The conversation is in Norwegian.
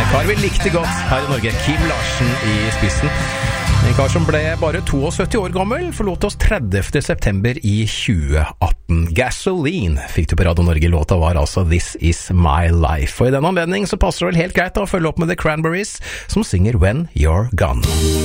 kar vi likte godt her i Norge, Kim Larsen i spissen. En kar som ble bare 72 år gammel, forlot oss 30. september i 2018. Gasoline fikk du på Radio Norge. Låta var altså This Is My Life. Og i den anledning så passer det vel helt greit å følge opp med The Cranberries, som synger When You're Gone.